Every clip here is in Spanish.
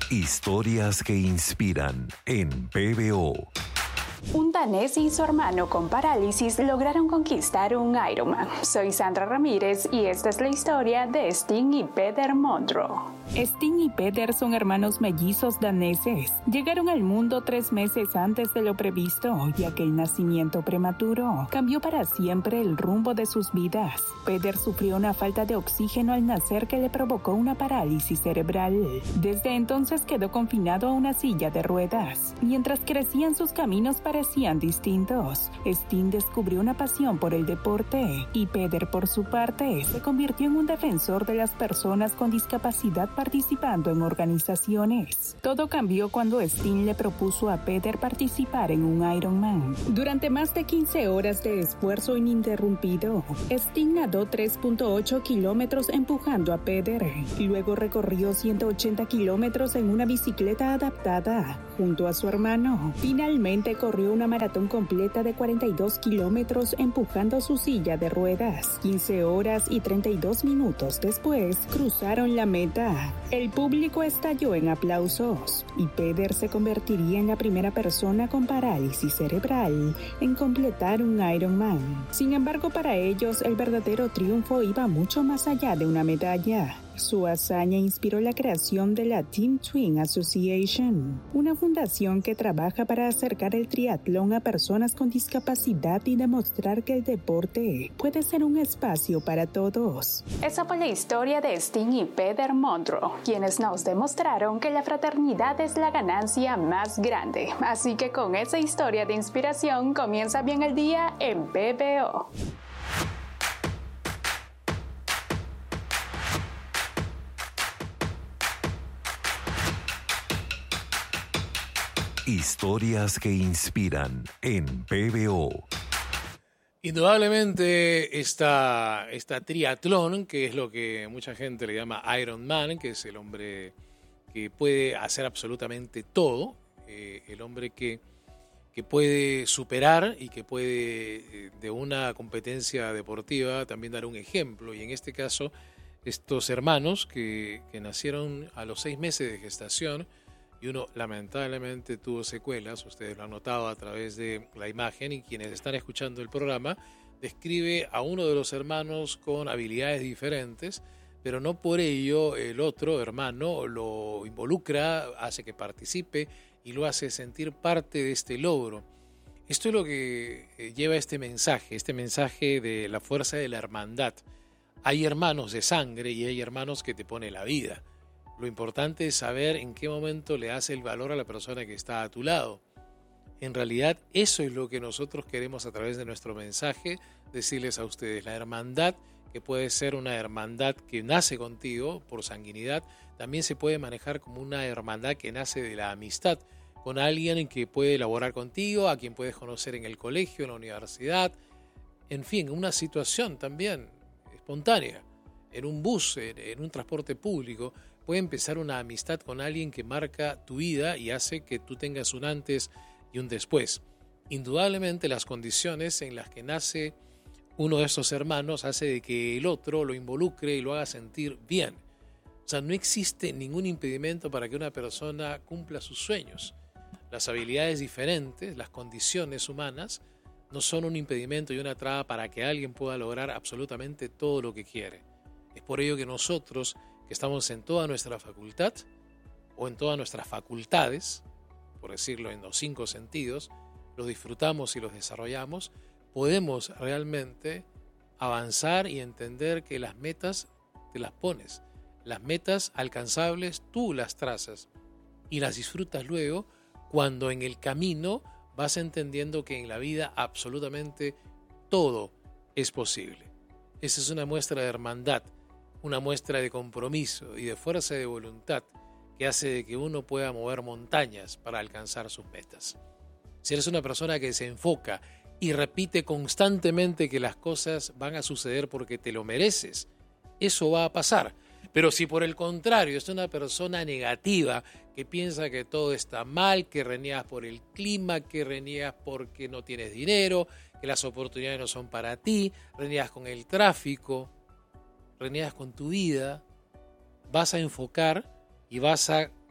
Historias que inspiran en PBO. Un danés y su hermano con parálisis lograron conquistar un Ironman. Soy Sandra Ramírez y esta es la historia de Stig y Peder Monroe. Stig y Peder son hermanos mellizos daneses. Llegaron al mundo 3 meses antes de lo previsto, ya que el nacimiento prematuro cambió para siempre el rumbo de sus vidas. Peder sufrió una falta de oxígeno al nacer que le provocó una parálisis cerebral. Desde entonces quedó confinado a una silla de ruedas. Mientras crecían, sus caminos parecían distintos. Stig descubrió una pasión por el deporte y Peder, por su parte, se convirtió en un defensor de las personas con discapacidad participando en organizaciones. Todo cambió cuando Stig le propuso a Peder participar en un Ironman. Durante más de 15 horas de esfuerzo ininterrumpido, Stig nadó 3.8 kilómetros empujando a Peder. Luego recorrió 180 kilómetros en una bicicleta adaptada junto a su hermano. Finalmente corrió una maratón completa de 42 kilómetros empujando su silla de ruedas. 15 horas y 32 minutos después, cruzaron la meta. El público estalló en aplausos y Peder se convertiría en la primera persona con parálisis cerebral en completar un Ironman. Sin embargo, para ellos, el verdadero triunfo iba mucho más allá de una medalla. Su hazaña inspiró la creación de la Team Twin Association, una fundación que trabaja para acercar el triatlón a personas con discapacidad y demostrar que el deporte puede ser un espacio para todos. Esa fue la historia de Stig y Peder Monroe, quienes nos demostraron que la fraternidad es la ganancia más grande. Así que con esa historia de inspiración comienza bien el día en PBO. Historias que inspiran en PBO. Indudablemente esta triatlón, que es lo que mucha gente le llama Iron Man, que es el hombre que puede hacer absolutamente todo, el hombre que puede superar y que puede de una competencia deportiva también dar un ejemplo. Y en este caso, estos hermanos que nacieron a los 6 meses de gestación, y uno lamentablemente tuvo secuelas, ustedes lo han notado a través de la imagen, y quienes están escuchando el programa, describe a uno de los hermanos con habilidades diferentes, pero no por ello el otro hermano lo involucra, hace que participe y lo hace sentir parte de este logro. Esto es lo que lleva este mensaje de la fuerza de la hermandad. Hay hermanos de sangre y hay hermanos que te ponen la vida. Lo importante es saber en qué momento le das el valor a la persona que está a tu lado. En realidad, eso es lo que nosotros queremos a través de nuestro mensaje, decirles a ustedes. La hermandad, que puede ser una hermandad que nace contigo por sanguinidad, también se puede manejar como una hermandad que nace de la amistad, con alguien que puede elaborar contigo, a quien puedes conocer en el colegio, en la universidad, en fin, una situación también espontánea, en un bus, en un transporte público. Puede empezar una amistad con alguien que marca tu vida y hace que tú tengas un antes y un después. Indudablemente las condiciones en las que nace uno de estos hermanos hace de que el otro lo involucre y lo haga sentir bien. O sea, no existe ningún impedimento para que una persona cumpla sus sueños. Las habilidades diferentes, las condiciones humanas, no son un impedimento y una traba para que alguien pueda lograr absolutamente todo lo que quiere. Es por ello que nosotros, que estamos en toda nuestra facultad o en todas nuestras facultades, por decirlo en los 5 sentidos, los disfrutamos y los desarrollamos, podemos realmente avanzar y entender que las metas te las pones. Las metas alcanzables tú las trazas y las disfrutas luego cuando en el camino vas entendiendo que en la vida absolutamente todo es posible. Esa es una muestra de hermandad, una muestra de compromiso y de fuerza de voluntad que hace de que uno pueda mover montañas para alcanzar sus metas. Si eres una persona que se enfoca y repite constantemente que las cosas van a suceder porque te lo mereces, eso va a pasar. Pero si por el contrario es una persona negativa que piensa que todo está mal, que reniegas por el clima, que reniegas porque no tienes dinero, que las oportunidades no son para ti, reniegas con el tráfico, reniegas con tu vida, vas a enfocar y vas a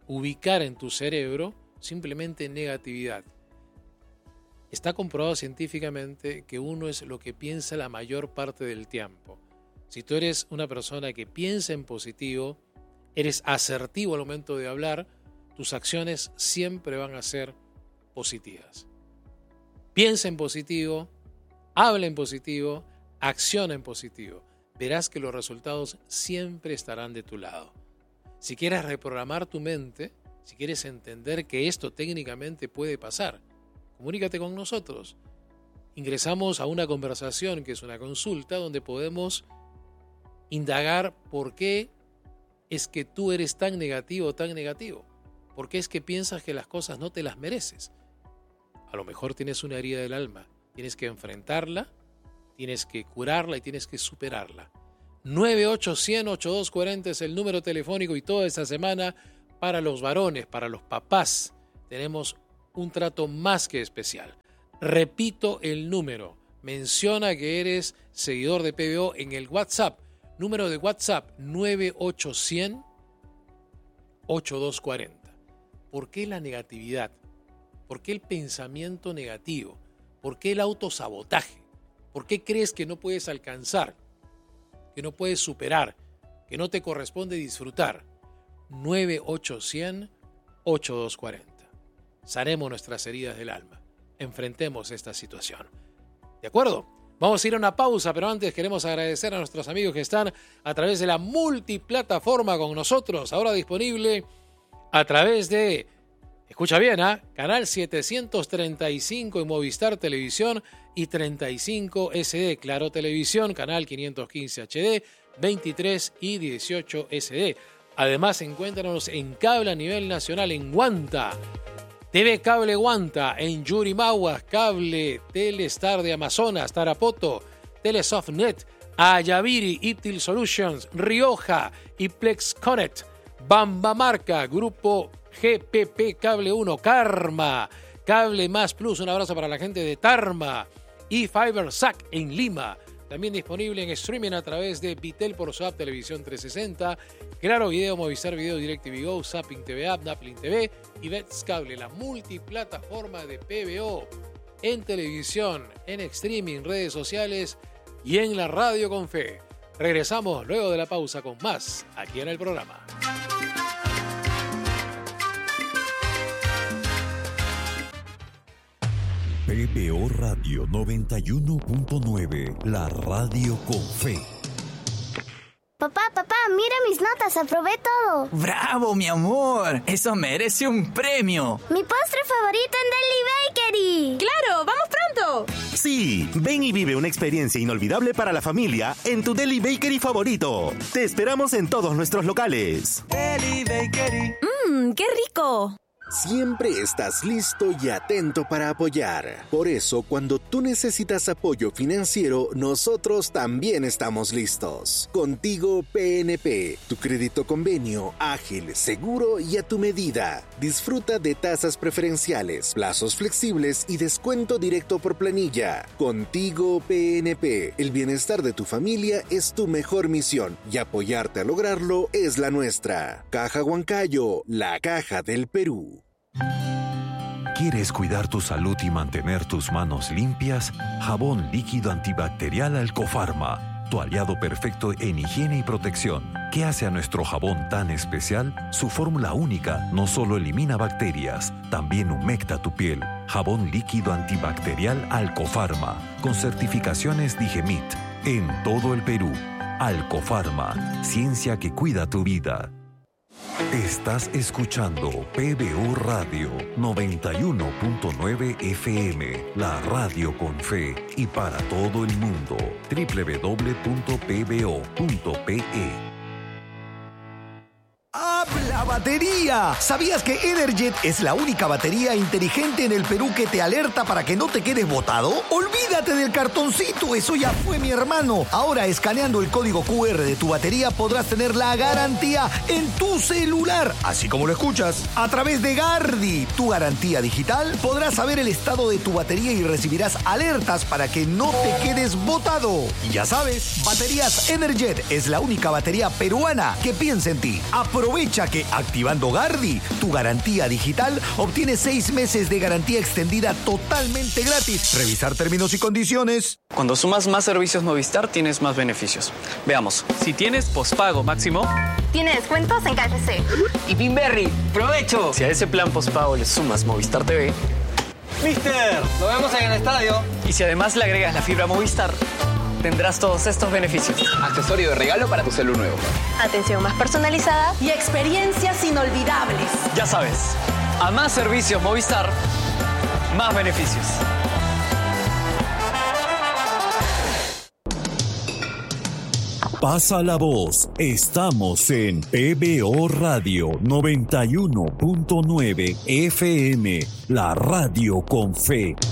ubicar en tu cerebro simplemente negatividad. Está comprobado científicamente que uno es lo que piensa la mayor parte del tiempo. Si tú eres una persona que piensa en positivo, eres asertivo al momento de hablar, tus acciones siempre van a ser positivas. Piensa en positivo, habla en positivo, acciona en positivo. Verás que los resultados siempre estarán de tu lado. Si quieres reprogramar tu mente, si quieres entender que esto técnicamente puede pasar, comunícate con nosotros. Ingresamos a una conversación que es una consulta donde podemos indagar por qué es que tú eres tan negativo, tan negativo. ¿Por qué es que piensas que las cosas no te las mereces? A lo mejor tienes una herida del alma. Tienes que enfrentarla, tienes que curarla y tienes que superarla. 98-100-8240 es el número telefónico y toda esta semana para los varones, para los papás, tenemos un trato más que especial. Repito el número. Menciona que eres seguidor de PBO en el WhatsApp. Número de WhatsApp 98-100-8240. ¿Por qué la negatividad? ¿Por qué el pensamiento negativo? ¿Por qué el autosabotaje? ¿Por qué crees que no puedes alcanzar? Que no puedes superar, que no te corresponde disfrutar. 98-100-8240. Sanemos nuestras heridas del alma. Enfrentemos esta situación. ¿De acuerdo? Vamos a ir a una pausa, pero antes queremos agradecer a nuestros amigos que están a través de la multiplataforma con nosotros, ahora disponible a través de, escucha bien, canal 735 en Movistar Televisión y 35 SD, Claro Televisión, canal 515 HD, 23 y 18 SD. Además, encuéntranos en cable a nivel nacional en Guanta, TV Cable Guanta, en Yurimaguas, Cable Telestar de Amazonas, Tarapoto, Telesoftnet, Ayaviri, Iptil Solutions, Rioja, Iplex Connect, Bambamarca, Grupo GPP Cable 1, Karma, Cable Más Plus, un abrazo para la gente de Tarma, y FiberSac en Lima. También disponible en streaming a través de Vitel por su app Televisión 360, Claro Video, Movistar Video, DirecTV Go, Zapping TV App, Napling TV y Bets Cable, la multiplataforma de PBO en televisión, en streaming, redes sociales y en la radio con fe. Regresamos luego de la pausa con más aquí en el programa. PBO Radio 91.9, la radio con fe. Papá, mira mis notas, aprobé todo. ¡Bravo, mi amor! ¡Eso merece un premio! ¡Mi postre favorito en Deli Bakery! ¡Claro! ¡Vamos pronto! Sí, ven y vive una experiencia inolvidable para la familia en tu Deli Bakery favorito. Te esperamos en todos nuestros locales. Deli Bakery. ¡Qué rico! Siempre estás listo y atento para apoyar. Por eso, cuando tú necesitas apoyo financiero, nosotros también estamos listos. Contigo PNP, tu crédito convenio, ágil, seguro y a tu medida. Disfruta de tasas preferenciales, plazos flexibles y descuento directo por planilla. Contigo PNP, el bienestar de tu familia es tu mejor misión y apoyarte a lograrlo es la nuestra. Caja Huancayo, la caja del Perú. ¿Quieres cuidar tu salud y mantener tus manos limpias? Jabón líquido antibacterial Alcofarma, tu aliado perfecto en higiene y protección. ¿Qué hace a nuestro jabón tan especial? Su fórmula única no solo elimina bacterias, también humecta tu piel. Jabón líquido antibacterial Alcofarma, con certificaciones Digemit, en todo el Perú. Alcofarma, ciencia que cuida tu vida. Estás escuchando PBO Radio 91.9 FM, la radio con fe y para todo el mundo. www.pbo.pe. ¡Habla batería! ¿Sabías que Energet es la única batería inteligente en el Perú que te alerta para que no te quedes botado? ¡Olvídate del cartoncito! ¡Eso ya fue, mi hermano! Ahora, escaneando el código QR de tu batería, podrás tener la garantía en tu celular, así como lo escuchas. A través de Gardi, tu garantía digital, podrás saber el estado de tu batería y recibirás alertas para que no te quedes botado. Y ya sabes, Baterías Energet es la única batería peruana que piensa en ti. Aprovecha que Activando Gardi, tu garantía digital, obtienes 6 meses de garantía extendida totalmente gratis. Revisar términos y condiciones. Cuando sumas más servicios Movistar, tienes más beneficios. Veamos. Si tienes pospago máximo, tiene descuentos en KFC. Y Pinberry, ¡provecho! Si a ese plan pospago le sumas Movistar TV, ¡Mister! ¡Nos vemos en el estadio! Y si además le agregas la fibra Movistar, tendrás todos estos beneficios. Accesorio de regalo para tu celu nuevo. Atención más personalizada y experiencias inolvidables. Ya sabes, a más servicios Movistar, más beneficios. Pasa la voz. Estamos en PBO Radio 91.9 FM, la radio con fe.